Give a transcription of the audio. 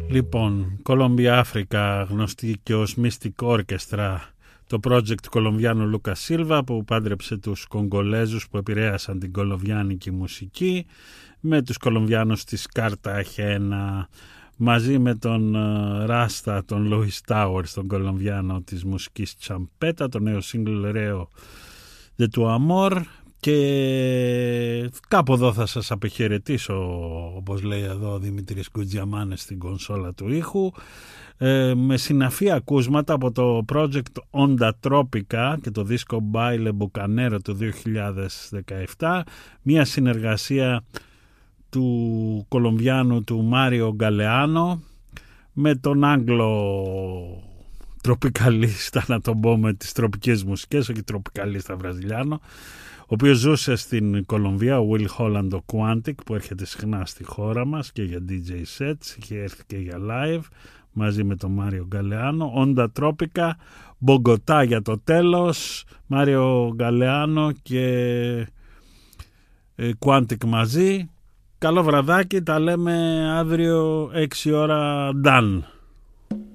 Λοιπόν, Columbia Africa, γνωστή και ως Mystic Orchestra, το project του Κολομβιάνου Λούκα Σίλβα που πάντρεψε τους Κογκολέζους που επηρέασαν την κολομβιάνικη μουσική με τους Κολομβιάνους της Καρταχένα, μαζί με τον Ράστα, τον Λούις Τάουερς, τον Κολομβιάνο της μουσικής τσαμπέτα, το νέο single Reo de tu Amor. Και κάπου εδώ θα σας απεχαιρετήσω, όπως λέει εδώ ο Δημήτρης Κουτζιαμάνες στην κονσόλα του ήχου, με συναφή ακούσματα από το project Onda Tropica και το δίσκο Baile Bucanero του 2017, μια συνεργασία του Κολομβιάνου του Μάριο Γκαλεάνο με τον Άγγλο τροπικαλίστα, να τον πω με τις τροπικές μουσικές, όχι τροπικαλίστα βραζιλιάνο, ο οποίος ζούσε στην Κολομβία, ο Will Holland ο Quantic, που έρχεται συχνά στη χώρα μας και για DJ sets, είχε έρθει και για live μαζί με τον Μάριο Γκαλεάνο. Onda Tropica, Μπογκοτά για το τέλος, Μάριο Γκαλεάνο και Quantic μαζί. Καλό βραδάκι, τα λέμε αύριο 6 ώρα, done.